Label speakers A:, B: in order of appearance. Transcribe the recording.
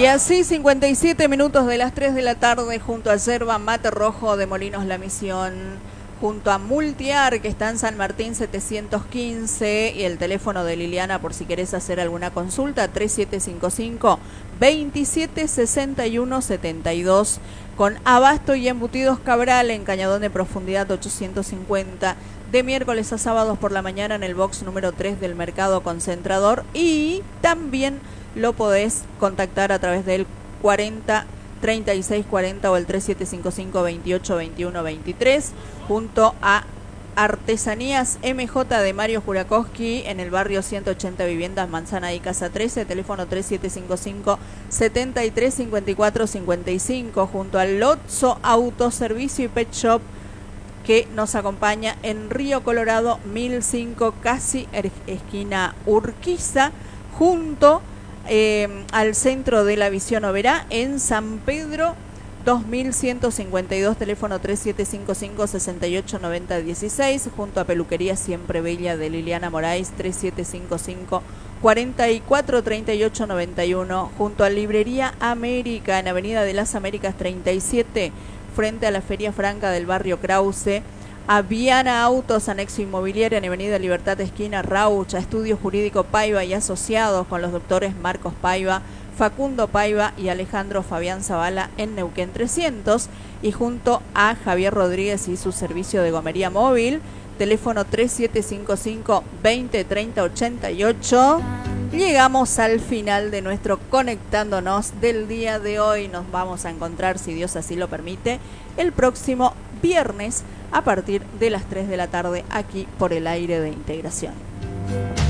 A: Y así 57 minutos de las 3 de la tarde junto a Yerba Mate Rojo de Molinos La Misión, junto a Multiar que está en San Martín 715 y el teléfono de Liliana por si querés hacer alguna consulta 3755 276172, con abasto y embutidos Cabral en Cañadón de Profundidad 850, de miércoles a sábados por la mañana en el box número 3 del Mercado Concentrador, y también lo podés contactar a través del 40 36 40 o el 3755 28 21 23, junto a Artesanías MJ de Mario Jurakowski en el barrio 180 Viviendas Manzana y Casa 13, teléfono 3755 73 54 55, junto al Lotso Autoservicio y Pet Shop que nos acompaña en Río Colorado 1005, casi esquina Urquiza, junto al Centro de la Visión Oberá en San Pedro 2152, teléfono 3755 68 90 16, junto a Peluquería Siempre Bella de Liliana Moraes 3755 44 38 91, junto a Librería América en Avenida de las Américas 37, frente a la Feria Franca del barrio Krause, a Viana Autos, anexo inmobiliario en Avenida Libertad esquina Raucha, Estudio Jurídico Paiva y Asociados con los doctores Marcos Paiva, Facundo Paiva y Alejandro Fabián Zavala en Neuquén 300, y junto a Javier Rodríguez y su servicio de gomería móvil, teléfono 3755 20 30 88. Llegamos al final de nuestro Conectándonos del día de hoy. Nos vamos a encontrar, si Dios así lo permite, el próximo viernes a partir de las 3 de la tarde aquí por el aire de Integración.